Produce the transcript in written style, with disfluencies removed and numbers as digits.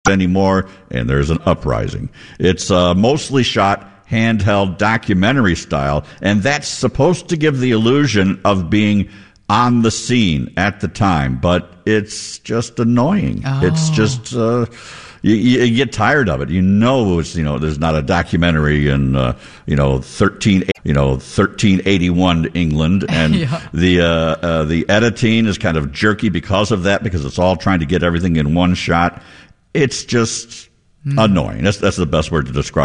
anymore, and there's an uprising. It's mostly shot handheld documentary style, and that's supposed to give the illusion of being on the scene at the time, but it's just annoying. Oh. It's just you get tired of it. There's not a documentary in 1381 England, and yeah. The editing is kind of jerky because of that, because it's all trying to get everything in one shot. It's just annoying. That's the best word to describe